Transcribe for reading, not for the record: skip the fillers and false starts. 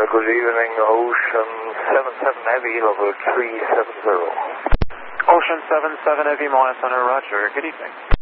Good evening, Ocean 77 Heavy, level 370. Ocean 77 Heavy, Maya Center, roger. Good evening.